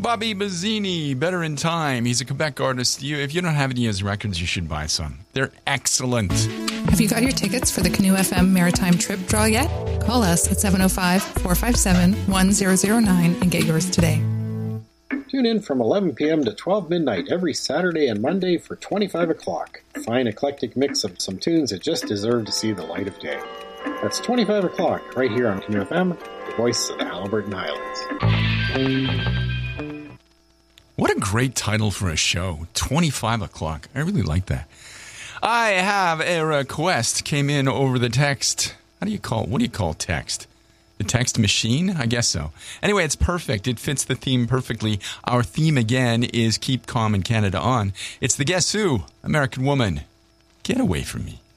Bobby Bazzini, Better in Time. He's a Quebec artist. If you don't have any of his records, you should buy some. They're excellent. Have you got your tickets for the Canoe FM Maritime Trip Draw yet? Call us at 705-457-1009 and get yours today. Tune in from 11 p.m. to 12 midnight every Saturday and Monday for 25 o'clock. A fine eclectic mix of some tunes that just deserve to see the light of day. That's 25 o'clock right here on Canoe FM, the voice of the Haliburton Islands. What a great title for a show, 25 o'clock. I really like that. I have a request, came in over the text. What do you call text? The text machine? I guess so. Anyway, it's perfect. It fits the theme perfectly. Our theme, again, is Keep Calm in Canada On. It's the Guess Who, American Woman. Get away from me.